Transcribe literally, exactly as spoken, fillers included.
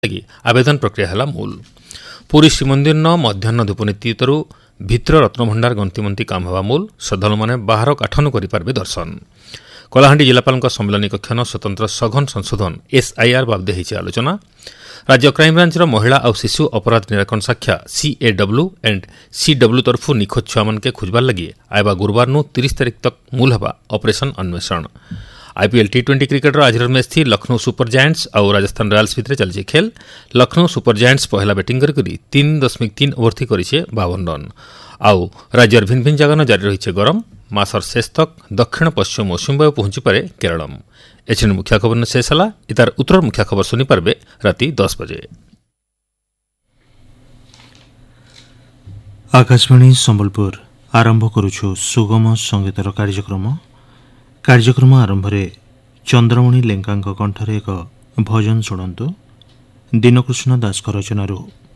ଲାଗି ଆବେଦନ ପ୍ରକ୍ରିୟା ହେଲା ମୂଲ। ପୁରୀ ଶ୍ରୀମନ୍ଦିର ନ ମଧ୍ୟାହ୍ନ ଧୂପନୀତିରୁ ଭିତର ରତ୍ନଭଣ୍ଡାର ଗନ୍ତିମନ୍ତୀ କାମ ହେବା ମୂଲ। ଶ୍ରଦ୍ଧାଳୁମାନେ ବାହାର କାଠନୁ କରିପାରିବେ ଦର୍ଶନ। କଳାହାଣ୍ଡି ଜିଲ୍ଲାପାଳଙ୍କ ସମ୍ମିଳନୀ କକ୍ଷନ ସ୍ୱତନ୍ତ୍ର ସଘନ ସଂଶୋଧନ ଏସ୍ଆଇଆର୍ ବାବଦେ ହୋଇଛି ଆଲୋଚନା। ରାଜ୍ୟ କ୍ରାଇମବ୍ରାଞ୍ଚର ମହିଳା ଆଉ ଶିଶୁ ଅପରାଧ ନିରାକରଣ ଶାଖା ସିଏଡବ୍ଲ୍ୟୁ ଏଣ୍ଡ ସିଡବ୍ଲ୍ୟୁ ତରଫୁ ନିଖୋଜ ଛୁଆମାନକେ ଖୋଜବାର ଲାଗି ଆଇବା ଗୁରୁବାରନୁ ତିରିଶ ତାରିଖ ତକ୍ ମୂଲ ହେବା ଅପରେସନ ଅନ୍ୱେଷଣ। आईपीएल टी ट्वेंटी क्रिकेटर आजर मैच थी लखनऊ सुपर जायंट्स और राजस्थान रॉयल्स भितर चलছে खेल। लखनऊ सुपर जायंट्स पहला बैटिंग करी तीन दशमिक तीन ओवर थी करिछे बावन रन। आउ राज्यर भिन्न भिन्न जगह जारी रही गरम। मासर शेष तक दक्षिण पश्चिम मौसुमी वायु पहुंची पारे केरलम। एछिन मुख्य खबर न शेष हला। इतार उत्तर मुख्य खबर सुनी पारबे राति दस बजे। आकाशवाणी संबलपुर आरंभ करुछु सुगम संगीतर कार्यक्रम। कार्यक्रम आरंभ चंद्रमणि लेंका कंठरे एक भजन शुणु। दीनकृष्ण दास रचनारू।